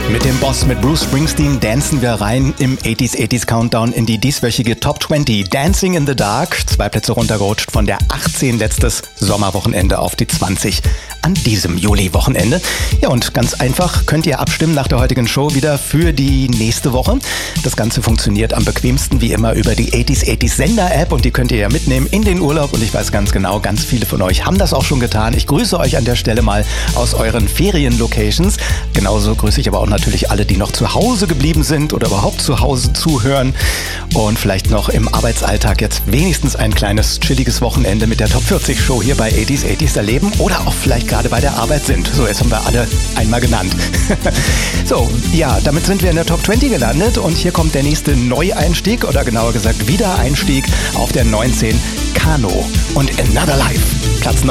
Mit dem Boss, mit Bruce Springsteen, dancen wir rein im 80s Countdown in die dieswöchige Top 20. Dancing in the Dark, 2 Plätze runtergerutscht von der 18 letztes Sommerwochenende auf die 20 an diesem Juli-Wochenende. Ja, und ganz einfach könnt ihr abstimmen nach der heutigen Show wieder für die nächste Woche. Das Ganze funktioniert am bequemsten wie immer über die 80s Sender-App und die könnt ihr ja mitnehmen in den Urlaub und ich weiß ganz genau, ganz viele von euch haben das auch schon getan. Ich grüße euch an der Stelle mal aus euren Ferien-Locations. Genauso grüße ich aber auch natürlich alle, die noch zu Hause geblieben sind oder überhaupt zu Hause zuhören und vielleicht noch im Arbeitsalltag jetzt wenigstens ein kleines chilliges Wochenende mit der Top 40 Show hier bei 80s erleben oder auch vielleicht gerade bei der Arbeit sind. So, jetzt haben wir alle einmal genannt. So, ja, damit sind wir in der Top 20 gelandet und hier kommt der nächste Neueinstieg oder genauer gesagt Wiedereinstieg auf der 19 Kano und Another Life. Platz